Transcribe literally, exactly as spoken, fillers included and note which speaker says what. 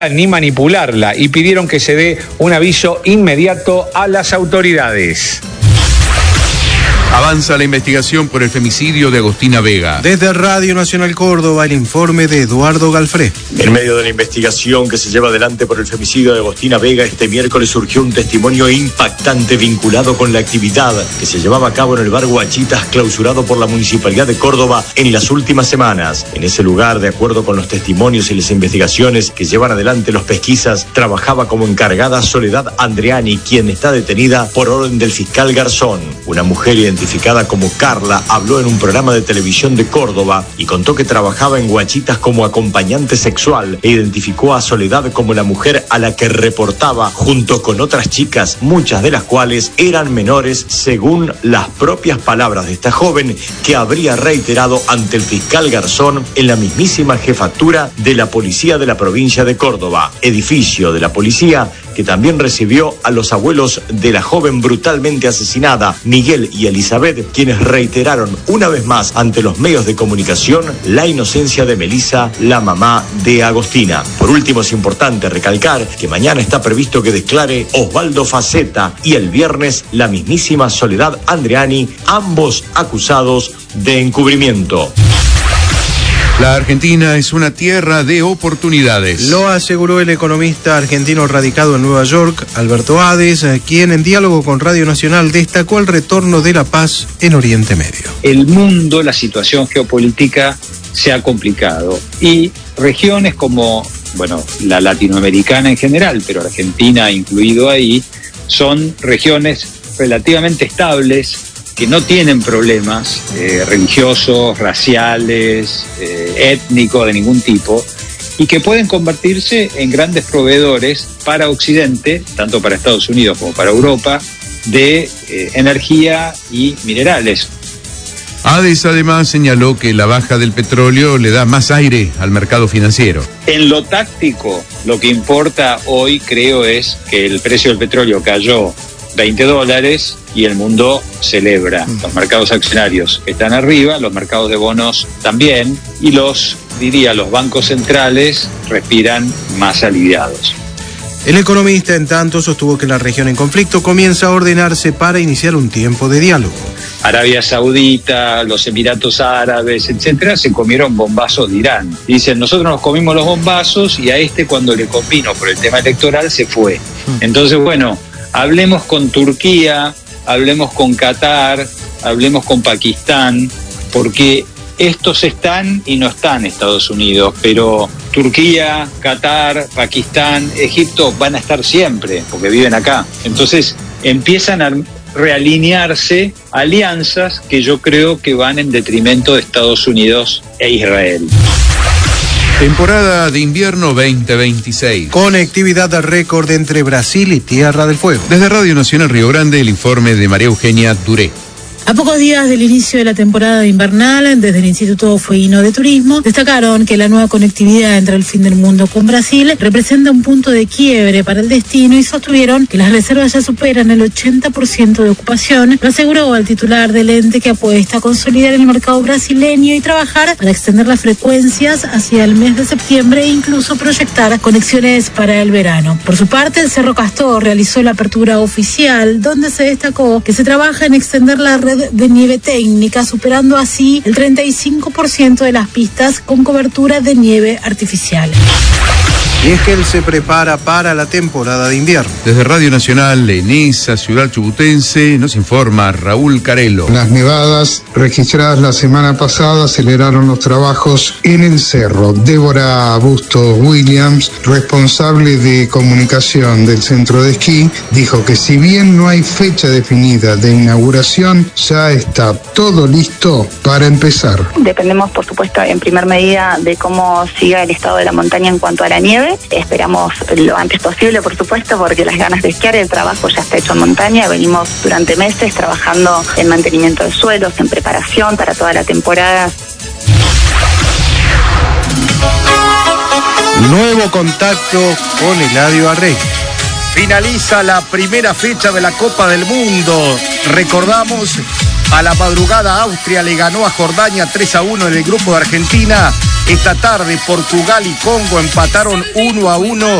Speaker 1: ni manipularla y pidieron que se dé un aviso inmediato a las autoridades.
Speaker 2: Avanza la investigación por el femicidio de Agostina Vega.
Speaker 3: Desde Radio Nacional Córdoba, el informe de Eduardo Galfré.
Speaker 4: En medio de la investigación que se lleva adelante por el femicidio de Agostina Vega, este miércoles surgió un testimonio impactante vinculado con la actividad que se llevaba a cabo en el bar Guachitas, clausurado por la Municipalidad de Córdoba en las últimas semanas. En ese lugar, de acuerdo con los testimonios y las investigaciones que llevan adelante los pesquisas, trabajaba como encargada Soledad Andreani, quien está detenida por orden del fiscal Garzón. Una mujer identificada identificada como Carla, habló en un programa de televisión de Córdoba y contó que trabajaba en Guachitas como acompañante sexual e identificó a Soledad como la mujer a la que reportaba junto con otras chicas, muchas de las cuales eran menores, según las propias palabras de esta joven, que habría reiterado ante el fiscal Garzón en la mismísima jefatura de la policía de la provincia de Córdoba, edificio de la policía que también recibió a los abuelos de la joven brutalmente asesinada, Miguel y Elizabeth, quienes reiteraron una vez más ante los medios de comunicación la inocencia de Melissa, la mamá de Agostina. Por último, es importante recalcar que mañana está previsto que declare Osvaldo Faceta y el viernes la mismísima Soledad Andreani, ambos acusados de encubrimiento.
Speaker 2: La Argentina es una tierra de oportunidades.
Speaker 3: Lo aseguró el economista argentino radicado en Nueva York, Alberto Hades, quien en diálogo con Radio Nacional destacó el retorno de la paz en Oriente Medio.
Speaker 5: El mundo, la situación geopolítica se ha complicado y regiones como, bueno, la latinoamericana en general, pero Argentina incluido ahí, son regiones relativamente estables, que no tienen problemas eh, religiosos, raciales, eh, étnicos de ningún tipo, y que pueden convertirse en grandes proveedores para Occidente, tanto para Estados Unidos como para Europa, de eh, energía y minerales.
Speaker 2: Hades además señaló que la baja del petróleo le da más aire al mercado financiero.
Speaker 5: En lo táctico, lo que importa hoy, creo, es que el precio del petróleo cayó veinte dólares y el mundo celebra. Los mercados accionarios están arriba, los mercados de bonos también, y los, diría, los bancos centrales respiran más aliviados.
Speaker 3: El economista, en tanto, sostuvo que la región en conflicto comienza a ordenarse para iniciar un tiempo de diálogo.
Speaker 5: Arabia Saudita, los Emiratos Árabes, etcétera, se comieron bombazos de Irán. Dicen, nosotros nos comimos los bombazos y a este, cuando le convino por el tema electoral, se fue. Entonces, bueno, hablemos con Turquía, hablemos con Qatar, hablemos con Pakistán, porque estos están y no están Estados Unidos, pero Turquía, Qatar, Pakistán, Egipto van a estar siempre, porque viven acá. Entonces empiezan a realinearse alianzas que yo creo que van en detrimento de Estados Unidos e Israel.
Speaker 2: Temporada de invierno veinte veintiséis.
Speaker 3: Conectividad de récord entre Brasil y Tierra del Fuego.
Speaker 2: Desde Radio Nacional Río Grande, el informe de María Eugenia Duré.
Speaker 6: A pocos días del inicio de la temporada invernal, desde el Instituto Fueguino de Turismo, destacaron que la nueva conectividad entre el fin del mundo con Brasil representa un punto de quiebre para el destino y sostuvieron que las reservas ya superan el ochenta por ciento de ocupación. Lo aseguró el titular del ente, que apuesta a consolidar el mercado brasileño y trabajar para extender las frecuencias hacia el mes de septiembre e incluso proyectar conexiones para el verano. Por su parte, el Cerro Castor realizó la apertura oficial, donde se destacó que se trabaja en extender la red de nieve técnica, superando así el treinta y cinco por ciento de las pistas con cobertura de nieve artificial.
Speaker 3: Y es que él se prepara para la temporada de invierno.
Speaker 2: Desde Radio Nacional, en esa ciudad chubutense, nos informa Raúl Carelo.
Speaker 7: Las nevadas registradas la semana pasada aceleraron los trabajos en el cerro. Débora Busto Williams, responsable de comunicación del centro de esquí, dijo que si bien no hay fecha definida de inauguración, ya está todo listo para empezar.
Speaker 8: Dependemos, por supuesto, en primer medida de cómo siga el estado de la montaña en cuanto a la nieve. Esperamos lo antes posible, por supuesto, porque las ganas de esquiar, el trabajo ya está hecho en montaña. Venimos durante meses trabajando en mantenimiento de suelos, en preparación para toda la temporada.
Speaker 3: Nuevo contacto con Eladio Arrey.
Speaker 9: Finaliza la primera fecha de la Copa del Mundo. Recordamos, a la madrugada Austria le ganó a Jordania tres a uno en el grupo de Argentina. Esta tarde Portugal y Congo empataron uno a uno